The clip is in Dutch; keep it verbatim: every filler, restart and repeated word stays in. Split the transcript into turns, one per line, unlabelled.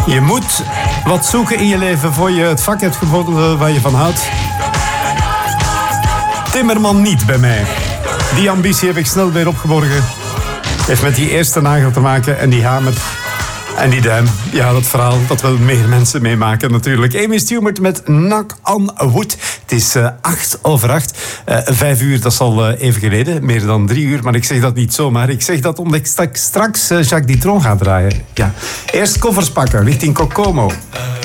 Je moet wat zoeken in je leven voor je het vak hebt gevonden waar je van houdt. Timmerman niet bij mij. Die ambitie heb ik snel weer opgeborgen. Heeft met die eerste nagel te maken en die hamer en die duim. Ja, dat verhaal dat wel meer mensen meemaken natuurlijk. Amy Stewart met Knock on Wood. Het is uh, acht over acht. Uh, vijf uur, dat is al uh, even geleden. Meer dan drie uur, maar ik zeg dat niet zomaar. Ik zeg dat omdat ik straks uh, Jacques Dutronc ga draaien. Ja. Eerst koffers pakken, richting Kokomo.